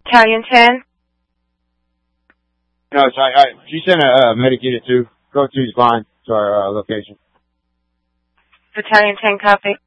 Battalion 10. No, she sent a medicated too. Go to is fine to our location. Battalion 10, copy.